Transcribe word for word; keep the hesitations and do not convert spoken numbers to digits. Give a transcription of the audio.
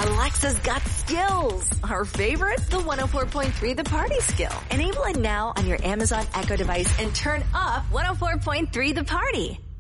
Alexa's got skills. Our favorite? The one oh four point three The Party skill. Enable it now on your Amazon Echo device and turn up one oh four point three The Party.